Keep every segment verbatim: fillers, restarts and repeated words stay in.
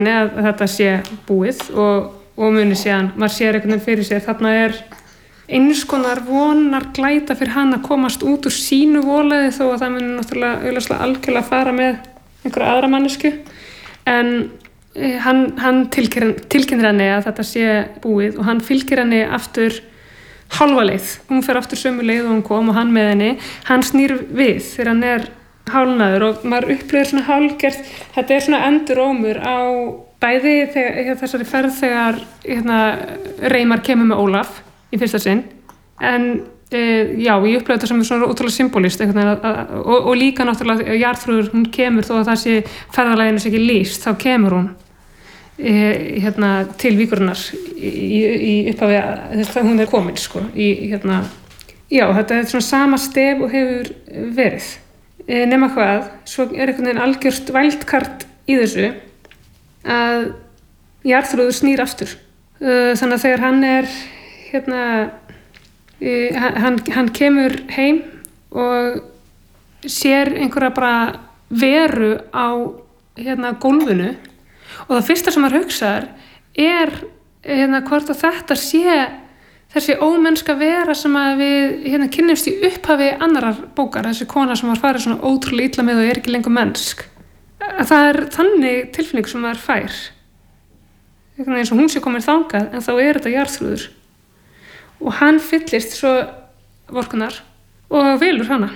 að þetta sé búið og, og muni síðan, maður sér einhvern veginn fyrir sér, þarna er eins konar vonar glæta fyrir hann að komast út úr sínu volæði þó að það muni náttúrulega auðvitað algjörlega fara með einhverja aðra mannesku, en hann, hann tilkynnir henni að þetta sé búið og hann fylgir henni aftur hálfa leið, hún fer aftur sömu leið og hún kom og hann með henni, hann snýr við þegar hann er hálnaður og maður upplifir svona hálgert, þetta er svona endurómur á bæði þegar, þessari ferð þegar hérna, Reimar kemur með Ólaf í fyrsta sinn, en e, já, ég upplifir þetta sem svona ótrúlega symbolist og, og líka náttúrulega Jarþrúður, hún kemur þó að það sé ferðalaginu sé ekki lýst, þá kemur hún e, hérna, til Víkurinnar í, í, í upphafi þess að hún er komin sko, í, hérna, já, þetta er svona sama stef og hefur verið. Nema hvað, svo er einhvern veginn algjört wildcard í þessu að Jarþrúður snýr aftur. Þannig að þegar hann er, hérna, hann, hann kemur heim og sér einhverja bara veru á hérna, gólfinu og það fyrsta sem hann hugsar er hérna, hvort að þetta sé þessi ómennska vera sem að við hérna, kynnumst í upphafi annarar bókar, þessi kona sem var farið svona ótrúlega illa með og er ekki lengur mennsk. Það er þannig tilfinning sem maður fær. Eins og hún sé komin þangað, en þá er þetta Jarþrúður. Og hann fyllist svo vorkunnar og velur hana.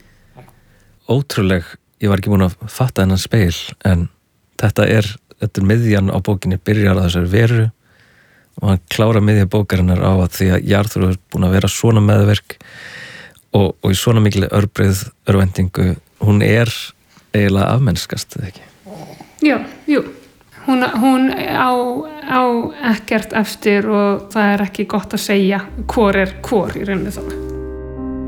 Ótrúleg, ég var ekki búin að fatta þennan speil, en þetta er, þetta er miðjan á bókinni byrjar á þessari veru og hann klára miðja bókarinnar á að því að Jarþrúður er búin að vera svona meðverk og, og í svona mikil örbreið örvendingu, hún er eiginlega afmennskast, eða ekki? Já, jú. Hún, hún á, á ekkert eftir og það er ekki gott að segja hvor er hvor í rauninni þá.